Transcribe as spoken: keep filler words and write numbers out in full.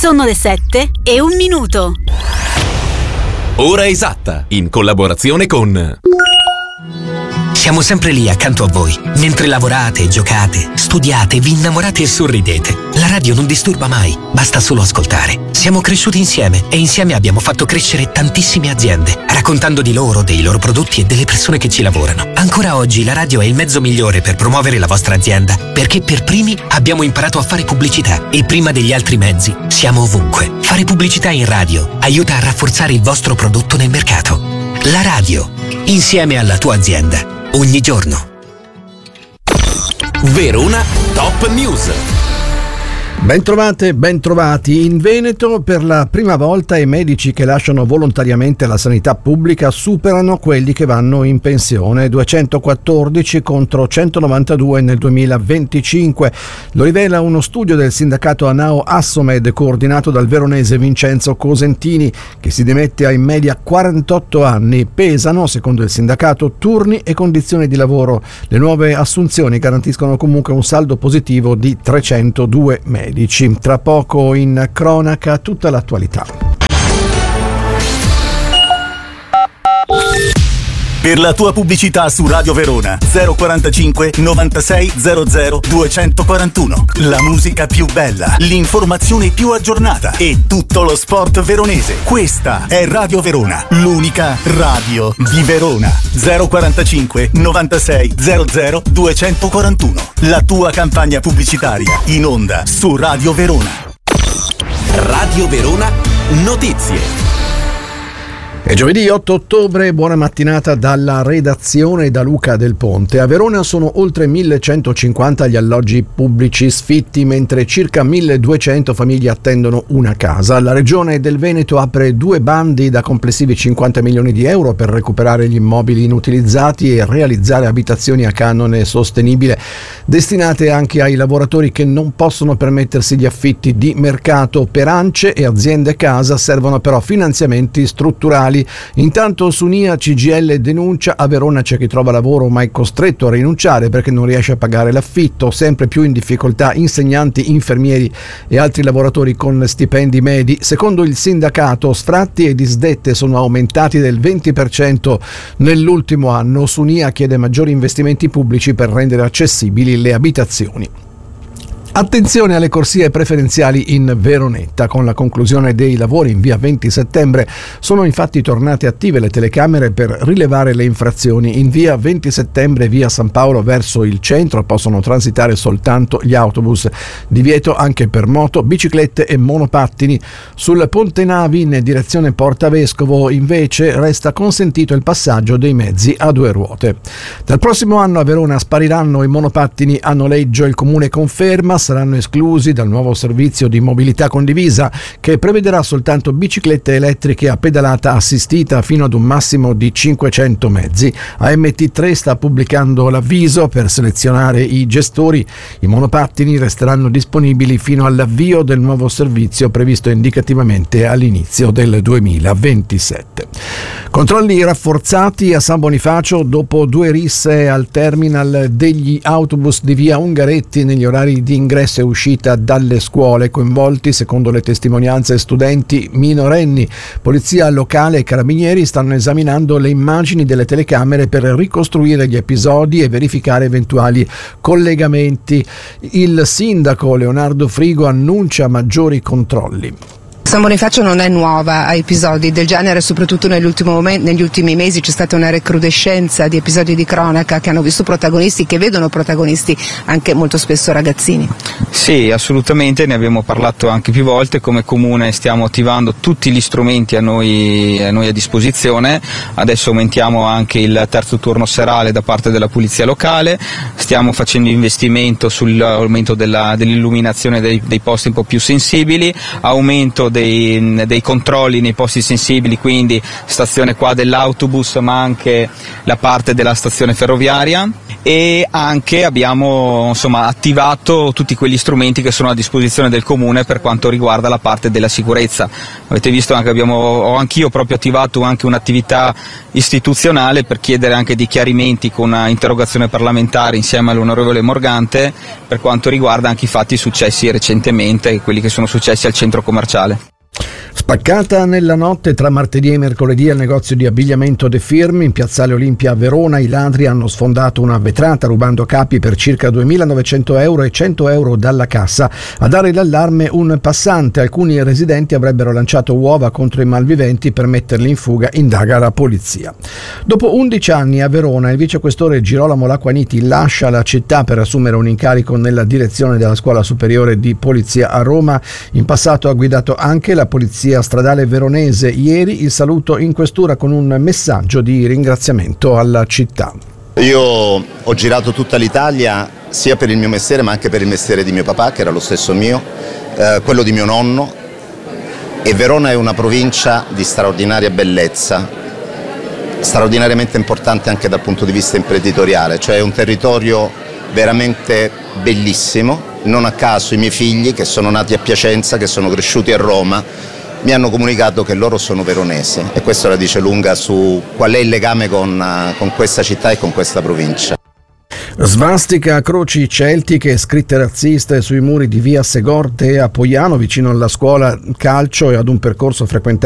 Sono le sette e un minuto. Ora esatta, in collaborazione con... Siamo sempre lì accanto a voi, mentre lavorate, giocate, studiate, vi innamorate e sorridete. La radio non disturba mai, basta solo ascoltare. Siamo cresciuti insieme e insieme abbiamo fatto crescere tantissime aziende, raccontando di loro, dei loro prodotti e delle persone che ci lavorano. Ancora oggi la radio è il mezzo migliore per promuovere la vostra azienda, perché per primi abbiamo imparato a fare pubblicità e prima degli altri mezzi siamo ovunque. Fare pubblicità in radio aiuta a rafforzare il vostro prodotto nel mercato. La radio, insieme alla tua azienda. Ogni giorno. Verona Top News. Bentrovate, bentrovati. In Veneto per la prima volta i medici che lasciano volontariamente la sanità pubblica superano quelli che vanno in pensione, duecentoquattordici contro centonovantadue nel duemilaventicinque. Lo rivela uno studio del sindacato Anao Assomed coordinato dal veronese Vincenzo Cosentini, che si dimette a in media quarantotto anni. Pesano, secondo il sindacato, turni e condizioni di lavoro. Le nuove assunzioni garantiscono comunque un saldo positivo di trecentodue medici. Tra poco in cronaca tutta l'attualità. Per la tua pubblicità su Radio Verona zero quarantacinque novantasei zero zero duecentoquarantuno. La musica più bella, l'informazione più aggiornata e tutto lo sport veronese. Questa è Radio Verona, l'unica radio di Verona. zero quarantacinque novantasei zero zero duecentoquarantuno. La tua campagna pubblicitaria in onda su Radio Verona. Radio Verona Notizie. È giovedì otto ottobre, buona mattinata dalla redazione da Luca Del Ponte. A Verona sono oltre millecentocinquanta gli alloggi pubblici sfitti, mentre circa milleduecento famiglie attendono una casa. La Regione del Veneto apre due bandi da complessivi cinquanta milioni di euro per recuperare gli immobili inutilizzati e realizzare abitazioni a canone sostenibile, destinate anche ai lavoratori che non possono permettersi gli affitti di mercato. Per ance e aziende casa servono però finanziamenti strutturali. Intanto Sunia C G I L denuncia: a Verona c'è chi trova lavoro ma è costretto a rinunciare perché non riesce a pagare l'affitto. Sempre più in difficoltà insegnanti, infermieri e altri lavoratori con stipendi medi. Secondo il sindacato, sfratti e disdette sono aumentati del venti per cento nell'ultimo anno. Sunia chiede maggiori investimenti pubblici per rendere accessibili le abitazioni. Attenzione alle corsie preferenziali in Veronetta. Con la conclusione dei lavori in via venti settembre sono infatti tornate attive le telecamere per rilevare le infrazioni. In via venti settembre e via San Paolo verso il centro possono transitare soltanto gli autobus. Divieto anche per moto, biciclette e monopattini. Sul Ponte Navi in direzione Porta Vescovo invece resta consentito il passaggio dei mezzi a due ruote. Dal prossimo anno a Verona spariranno i monopattini a noleggio. Il comune conferma saranno esclusi dal nuovo servizio di mobilità condivisa, che prevederà soltanto biciclette elettriche a pedalata assistita fino ad un massimo di cinquecento mezzi. A M T tre sta pubblicando l'avviso per selezionare i gestori. I monopattini resteranno disponibili fino all'avvio del nuovo servizio previsto indicativamente all'inizio del duemilaventisette. Controlli rafforzati a San Bonifacio dopo due risse al terminal degli autobus di via Ungaretti negli orari di ingresso e uscita dalle scuole. Coinvolti, secondo le testimonianze, studenti minorenni. Polizia locale e carabinieri stanno esaminando le immagini delle telecamere per ricostruire gli episodi e verificare eventuali collegamenti. Il sindaco Leonardo Frigo annuncia maggiori controlli. San Bonifacio non è nuova a episodi del genere, soprattutto nell'ultimo momento, negli ultimi mesi c'è stata una recrudescenza di episodi di cronaca che hanno visto protagonisti, che vedono protagonisti anche molto spesso ragazzini. Sì, assolutamente, ne abbiamo parlato anche più volte. Come comune stiamo attivando tutti gli strumenti a noi a, noi a disposizione. Adesso aumentiamo anche il terzo turno serale da parte della polizia locale, stiamo facendo investimento sull'aumento della, dell'illuminazione dei, dei posti un po' più sensibili, aumento dei, dei controlli nei posti sensibili, quindi stazione qua dell'autobus ma anche la parte della stazione ferroviaria, e anche abbiamo insomma attivato tutti quegli strumenti che sono a disposizione del comune per quanto riguarda la parte della sicurezza. Avete visto anche abbiamo ho anch'io proprio attivato anche un'attività istituzionale per chiedere anche dei chiarimenti con una interrogazione parlamentare insieme all'onorevole Morgante per quanto riguarda anche i fatti successi recentemente, quelli che sono successi al centro commerciale. Spaccata nella notte tra martedì e mercoledì al negozio di abbigliamento De Firmi in piazzale Olimpia a Verona, i ladri hanno sfondato una vetrata rubando capi per circa duemilanovecento euro e cento euro dalla cassa. A dare l'allarme un passante. Alcuni residenti avrebbero lanciato uova contro i malviventi per metterli in fuga, indaga la polizia. Dopo undici anni a Verona il vicequestore Girolamo Lacquaniti lascia la città per assumere un incarico nella direzione della Scuola Superiore di Polizia a Roma. In passato ha guidato anche la polizia stradale veronese. Ieri il saluto in questura con un messaggio di ringraziamento alla città. Io ho girato tutta l'Italia sia per il mio mestiere ma anche per il mestiere di mio papà, che era lo stesso mio, eh, quello di mio nonno, e Verona è una provincia di straordinaria bellezza, straordinariamente importante anche dal punto di vista imprenditoriale, cioè è un territorio veramente bellissimo. Non a caso i miei figli, che sono nati a Piacenza, che sono cresciuti a Roma, mi hanno comunicato che loro sono veronesi, e questo la dice lunga su qual è il legame con, con questa città e con questa provincia. Svastica, croci celtiche e scritte razziste sui muri di via Segorte a Poiano, vicino alla scuola calcio e ad un percorso frequentato